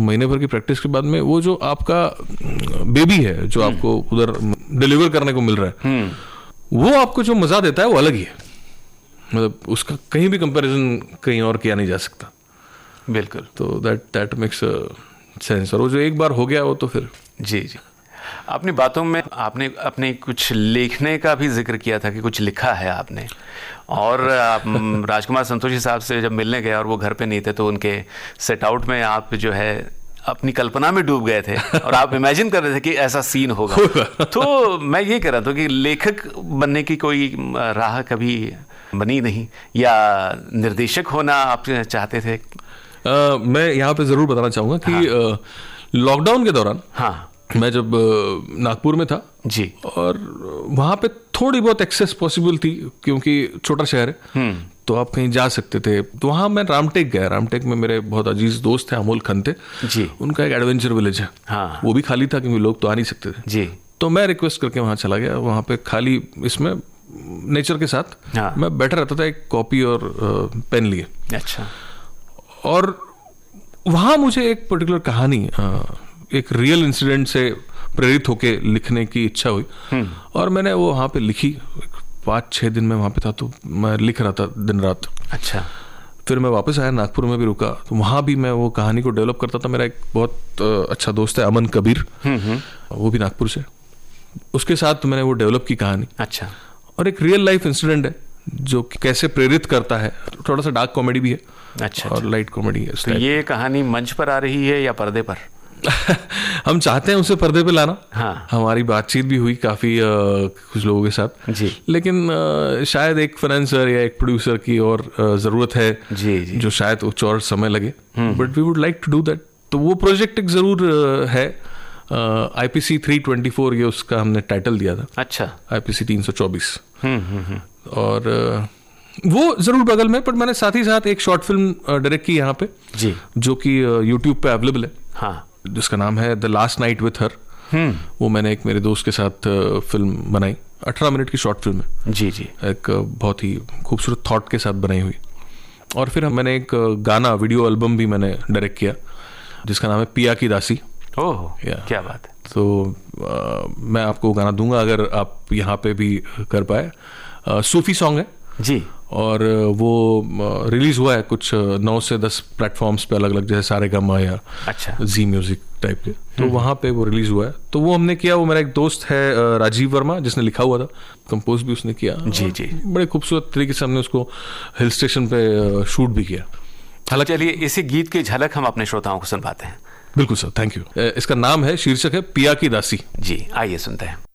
महीने भर की प्रैक्टिस के बाद में वो जो आपका बेबी है जो आपको उधर डिलीवर करने को मिल रहा है, वो आपको जो मजा देता है वो अलग ही है। मतलब उसका कहीं भी कंपैरिजन कहीं और किया नहीं जा सकता। बिल्कुल। तो दैट मेक्स सेंस। और वो जो एक बार हो गया वो तो फिर जी जी। अपनी बातों में आपने अपने कुछ लिखने का भी जिक्र किया था कि कुछ लिखा है आपने, और राजकुमार संतोषी साहब से जब मिलने गए और वो घर पे नहीं थे तो उनके सेट आउट में आप जो है अपनी कल्पना में डूब गए थे और आप इमेजिन कर रहे थे कि ऐसा सीन होगा। तो मैं ये कह रहा था कि लेखक बनने की कोई राह कभी बनी नहीं, या निर्देशक होना आप चाहते थे? मैं यहाँ पे ज़रूर बताना चाहूँगा कि लॉकडाउन के दौरान मैं जब नागपुर में था जी, और वहाँ पे थोड़ी बहुत एक्सेस पॉसिबल थी क्योंकि छोटा शहर है, तो आप कहीं जा सकते थे। तो वहाँ मैं रामटेक गया। रामटेक में मेरे बहुत अजीज दोस्त हैं अमोल खंते जी, उनका एक एडवेंचर विलेज है। वो भी खाली था क्योंकि लोग तो आ नहीं सकते थे जी। तो मैं रिक्वेस्ट करके वहाँ चला गया। वहाँ पे खाली इसमें नेचर के साथ मैं बैठा रहता था, एक कॉपी और पेन लिए। अच्छा। और वहाँ मुझे एक पर्टिकुलर कहानी एक रियल इंसिडेंट से प्रेरित होके लिखने की इच्छा हुई, और मैंने वो वहाँ पे लिखी। 5-6 दिन में वहाँ पे था, तो मैं लिख रहा था दिन रात। अच्छा। फिर मैं वापस आया, नागपुर में भी रुका, तो वहाँ भी मैं वो कहानी को डेवलप करता था। मेरा एक बहुत अच्छा दोस्त है अमन कबीर, वो भी नागपुर से, उसके साथ मैंने वो डेवलप की कहानी। अच्छा। और एक रियल लाइफ इंसिडेंट है जो कैसे प्रेरित करता है। थोड़ा सा डार्क कॉमेडी भी है। अच्छा। और लाइट कॉमेडी है। तो ये कहानी मंच पर आ रही है या पर्दे पर? हम चाहते हैं उसे पर्दे पे लाना। हाँ। हमारी बातचीत भी हुई काफी कुछ लोगों के साथ जी, लेकिन शायद एक फाइनेंसर या एक प्रोड्यूसर की और जरूरत है जी, जी, जो शायद कुछ और समय लगे, but we would like to do that. तो वो प्रोजेक्ट एक जरूर है। IPC 324 ये उसका हमने टाइटल दिया था। अच्छा। IPC 324। और वो जरूर बगल में, पर मैंने साथ ही साथ एक शॉर्ट फिल्म डायरेक्ट की यहाँ पे जी, जो कि यूट्यूब पे अवेलेबल है। हाँ। जिसका नाम है the last night with her. वो मैंने एक मेरे दोस्त के साथ फिल्म बनाई। 18 मिनट की शॉर्ट फिल्म है जी जी, एक बहुत ही खूबसूरत थॉट के साथ बनाई हुई। और फिर मैंने एक गाना वीडियो एल्बम भी मैंने डायरेक्ट किया जिसका नाम है पिया की दासी। ओह, क्या बात है। तो मैं आपको गाना दूंगा अगर आप यहाँ पे भी कर पाए। सूफी सॉन्ग है जी, और वो रिलीज हुआ है कुछ 9 से 10 प्लेटफॉर्म्स पे अलग अलग, जैसे सारेगामा या अच्छा जी म्यूजिक टाइप के। तो वहाँ पे वो रिलीज हुआ है। तो वो हमने किया। वो मेरा एक दोस्त है राजीव वर्मा, जिसने लिखा हुआ था, कंपोज भी उसने किया जी जी। बड़े खूबसूरत तरीके से हमने उसको हिल स्टेशन पे शूट भी किया। हालांकि चलिए इसी गीत की झलक हम अपने श्रोताओं को सुनवाते हैं। बिल्कुल सर, थैंक यू। इसका नाम है, शीर्षक है पिया की दासी। जी, आइए सुनते हैं।